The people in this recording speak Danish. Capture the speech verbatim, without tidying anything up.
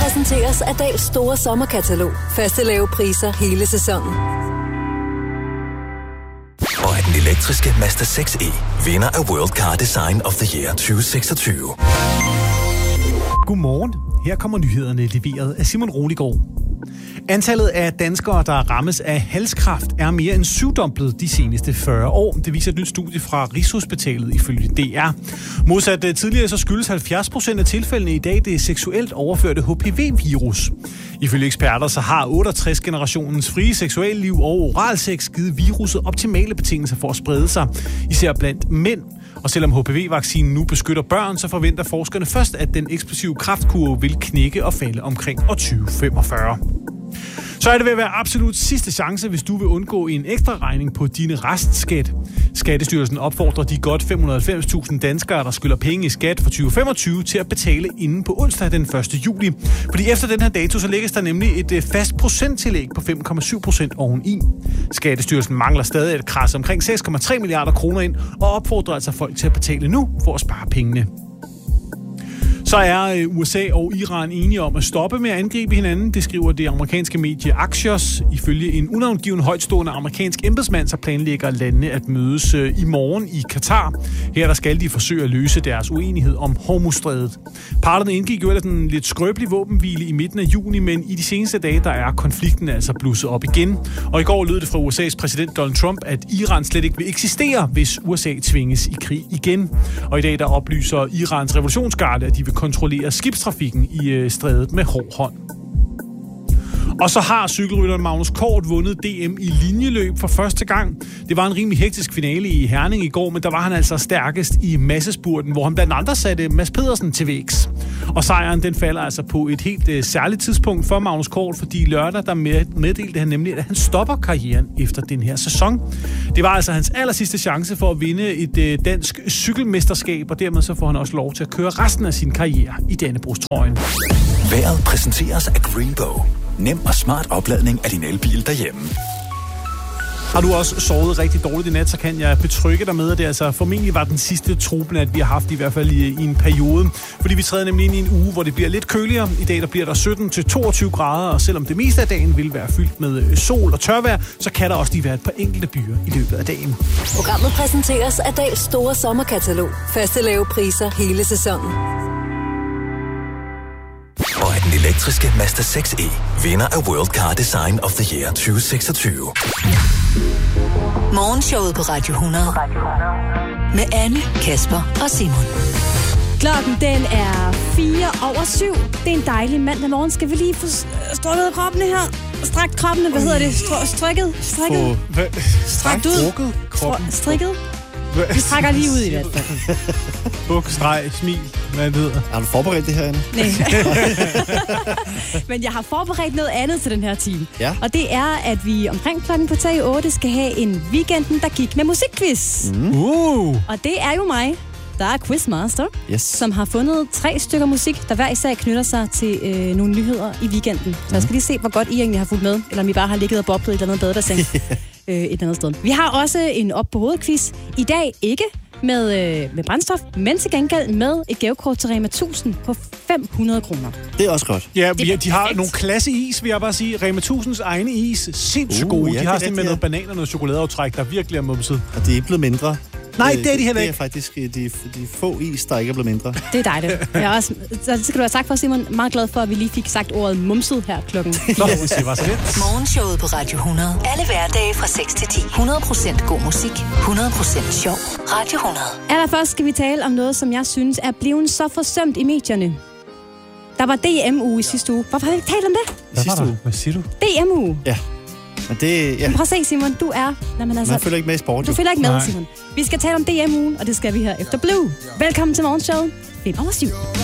præsenteres af Dahls store sommerkatalog. Faste lave priser hele sæsonen. Og af den elektriske Mazda seks E, vinder af World Car Design of the Year tyve seksogtyve. Godmorgen. Her kommer nyhederne leveret af Simon Roligård. Antallet af danskere, der rammes af halskræft, er mere end syvdoblet de seneste fyrre år. Det viser et nyt studie fra Rigshospitalet ifølge D R. Modsat tidligere så skyldes halvfjerds procent af tilfældene i dag det seksuelt overførte H P V-virus. Ifølge eksperter så har otteogtres-generationens frie seksualliv og oralsex givet viruset optimale betingelser for at sprede sig, især blandt mænd. Og selvom H P V-vaccinen nu beskytter børn, så forventer forskerne først, at den eksplosive kræftkurve vil knække og falde omkring år tyve femogfyrre. Så er det ved at være absolut sidste chance, hvis du vil undgå en ekstra regning på din restskat. Skattestyrelsen opfordrer de godt fem hundrede og halvfems tusind danskere, der skylder penge i skat for tyve femogtyve, til at betale inden på onsdag den første juli. Fordi efter den her dato, så lægges der nemlig et fast procenttillæg på fem komma syv procent oveni. Skattestyrelsen mangler stadig at krasse omkring seks komma tre milliarder kroner ind, og opfordrer altså folk til at betale nu for at spare pengene. Så er U S A og Iran enige om at stoppe med at angribe hinanden. Det skriver det amerikanske medie Axios. Ifølge en unavngiven højtstående amerikansk embedsmand, så planlægger landene at mødes i morgen i Katar. Her der skal de forsøge at løse deres uenighed om Hormuzstrædet. Parterne indgik jo ellers en lidt skrøbelig våbenhvile i midten af juni, men i de seneste dage der er konflikten altså blusset op igen. Og i går lød det fra U S A's præsident Donald Trump, at Iran slet ikke vil eksistere, hvis U S A tvinges i krig igen. Og i dag der oplyser Irans revolutionsgarde, at de vil kontrollere skibstrafikken i øh, strædet med hård hånd. Og så har cykelrytteren Magnus Kort vundet D M i linjeløb for første gang. Det var en rimelig hektisk finale i Herning i går, men der var han altså stærkest i massespurten, hvor han blandt andre satte Mads Pedersen til vægs. Og sejren den falder altså på et helt øh, særligt tidspunkt for Magnus Kort, fordi lørdag der meddelte han nemlig, at han stopper karrieren efter den her sæson. Det var altså hans aller sidste chance for at vinde et øh, dansk cykelmesterskab, og dermed så får han også lov til at køre resten af sin karriere i Dannebrogstrøjen. Vejret præsenteres af Greenbow. Nem og smart opladning af din elbil derhjemme. Har du også sovet rigtig dårligt i nat, så kan jeg betrygge dig med, at det altså formentlig var den sidste tropenat, vi har haft i hvert fald i, i en periode. Fordi vi træder nemlig ind i en uge, hvor det bliver lidt køligere. I dag der bliver der sytten til toogtyve grader, og selvom det meste af dagen vil være fyldt med sol og tørvejr, så kan der også lige være et par enkelte byer i løbet af dagen. Programmet præsenteres af Dahls store sommerkatalog. Faste lave priser hele sæsonen. Og af den elektriske Mazda seks E, vinder af World Car Design of the Year tyve seksogtyve. Morgenshowet på Radio hundrede. Med Anne, Kasper og Simon. Klokken den er fire over syv. Det er en dejlig mandag morgen. Skal vi lige få strukket kroppene her? Strakt kroppene, hvad hedder det? Str- strikket? Strikket? Strakt ud? Kroppen. Strikket? Vi strækker lige ud i hvert fald. Buk, streg, smil, hvad det hedder. Har du forberedt det her, Anne? Nej. Men jeg har forberedt noget andet til den her time. Ja. Og det er, at vi omkring klokken på tag otte skal have en weekenden, der gik med musikquiz. Mm. Uh. Og det er jo mig, der er quizmaster, Yes. som har fundet tre stykker musik, der hver især knytter sig til øh, nogle nyheder i weekenden. Så jeg skal lige se, hvor godt I egentlig har fulgt med, eller om I bare har ligget og boblet i et eller andet badebassin øh, et eller andet sted. Vi har også en op på hovedet quiz. I dag ikke med, øh, med brændstof, men til gengæld med et gavekort til Rema tusind på fem hundrede kroner. Det er også godt. Ja, vi, de har perfekt. nogle klasse is, vil jeg bare sige. Rema tusind's egne is, sindssygt Uh, gode. ja, De har det er sådan med rigtigt, noget banan og noget chokoladeaftræk, der virkelig er mumset. Og de er ikke blevet mindre. Nej, det er de heller Det ikke. er faktisk de, de få is, der ikke er blevet mindre. Det er dejligt. Jeg er også, så det skal du have sagt for, Simon. Meget glad for, at vi lige fik sagt ordet mumset her klokken. Nå, det var så lidt. Morgenshowet på Radio hundrede. Alle hverdage fra seks til ti. hundrede procent god musik. hundrede procent sjov. Radio hundrede. Allerførst skal vi tale om noget, som jeg synes er blevet så forsømt i medierne. Der var D M-uge i sidste uge. Hvorfor har vi ikke talt om det? Hvad Sidste uge. Hvad siger du? D M-uge. Ja. Men det, ja. Prøv at se, Simon. Du er... Nå, men altså, Man følger ikke med i sport, du jo. følger ikke med, Nej. Simon. Vi skal tale om D M-ugen, og det skal vi her efter Blue. Velkommen til morgenshowet. fem over syv.